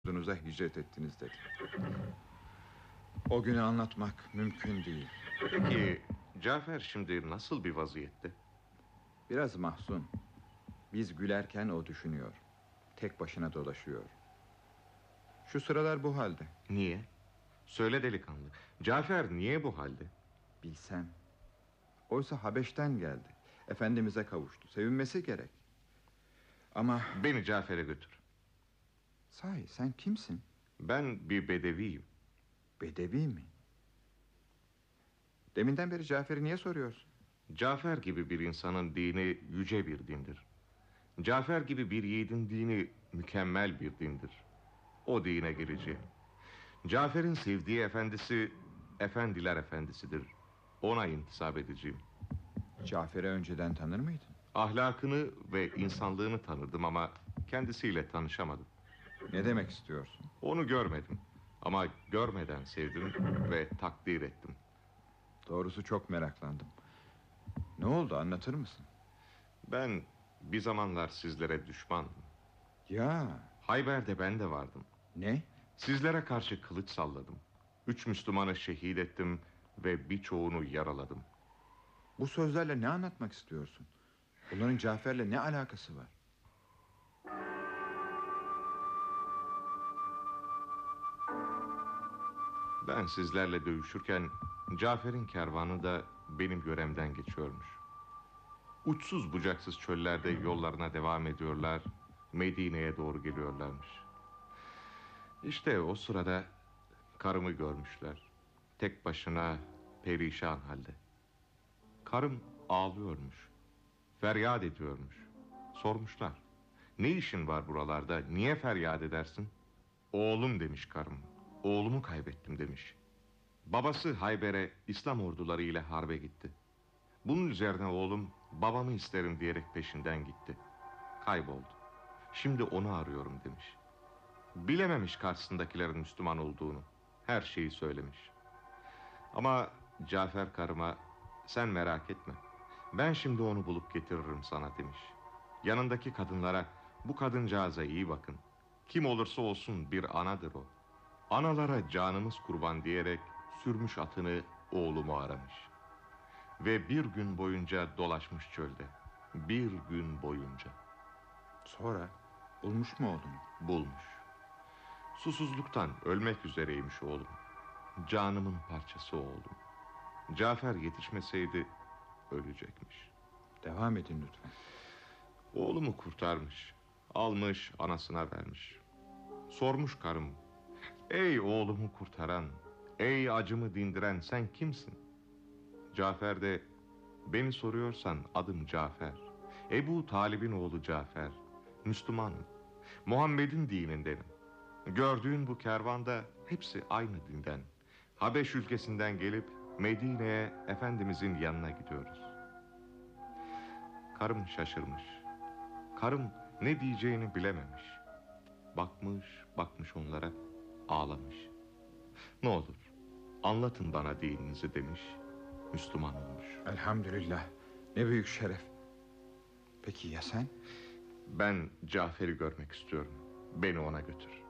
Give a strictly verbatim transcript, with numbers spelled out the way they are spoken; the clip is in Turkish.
yurdunuza hicret ettiniz dedi. O günü anlatmak mümkün değil. Peki Cafer şimdi nasıl bir vaziyette? Biraz mahzun. Biz gülerken o düşünüyor. Tek başına dolaşıyor. Şu sıralar bu halde. Niye? Söyle delikanlı. Cafer niye bu halde? Bilsem. Oysa Habeş'ten geldi. Efendimiz'e kavuştu. Sevinmesi gerek. Ama... Beni Cafer'e götür. Sahi sen kimsin? Ben bir bedeviyim. Bedevi mi? Deminden beri Cafer'i niye soruyorsun? Cafer gibi bir insanın dini yüce bir dindir. Cafer gibi bir yiğidin dini mükemmel bir dindir. O dine geleceğim. Cafer'in sevdiği efendisi efendiler efendisidir. Ona intisap edeceğim. Cafer'i önceden tanır mıydın? Ahlakını ve insanlığını tanırdım ama kendisiyle tanışamadım. Ne demek istiyorsun? Onu görmedim ama görmeden sevdim ve takdir ettim. Doğrusu çok meraklandım. Ne oldu, anlatır mısın? Ben bir zamanlar sizlere düşmandım. Ya. Hayber'de ben de vardım. Ne? Sizlere karşı kılıç salladım. Üç Müslümanı şehit ettim ve birçoğunu yaraladım. Bu sözlerle ne anlatmak istiyorsun? Bunların Cafer'le ne alakası var? Ben sizlerle dövüşürken Cafer'in kervanı da benim göremden geçiyormuş. Uçsuz bucaksız çöllerde yollarına devam ediyorlar, Medine'ye doğru geliyorlarmış. İşte o sırada karımı görmüşler. Tek başına perişan halde. Karım ağlıyormuş. Feryat ediyormuş. Sormuşlar. Ne işin var buralarda? Niye feryat edersin? Oğlum demiş karım. Oğlumu kaybettim demiş. Babası Hayber'e İslam orduları ile harbe gitti. Bunun üzerine oğlum babamı isterim diyerek peşinden gitti. Kayboldu. Şimdi onu arıyorum demiş. Bilememiş karşısındakilerin Müslüman olduğunu. Her şeyi söylemiş. Ama Cafer karıma sen merak etme. Ben şimdi onu bulup getiririm sana demiş. Yanındaki kadınlara bu kadıncağıza iyi bakın. Kim olursa olsun bir anadır o. Analara canımız kurban diyerek sürmüş atını oğlumu aramış. Ve bir gün boyunca dolaşmış çölde. Bir gün boyunca. Sonra bulmuş mu oğlunu? Bulmuş. Susuzluktan ölmek üzereymiş oğlum. Canımın parçası oğlum. Cafer yetişmeseydi ölecekmiş. Devam edin lütfen. Oğlumu kurtarmış. Almış anasına vermiş. Sormuş karım. Ey oğlumu kurtaran, ey acımı dindiren sen kimsin? Cafer de beni soruyorsan adım Cafer. Ebu Talib'in oğlu Cafer. Müslümanım. Muhammed'in dinindenim. Gördüğün bu kervanda hepsi aynı dinden. Habeş ülkesinden gelip Medine'ye Efendimizin yanına gidiyoruz. Karım şaşırmış. Karım ne diyeceğini bilememiş. Bakmış bakmış onlara, ağlamış. Ne olur anlatın bana dininizi demiş. Müslüman olmuş. Elhamdülillah, ne büyük şeref. Peki ya sen? Ben Cafer'i görmek istiyorum. Beni ona götür.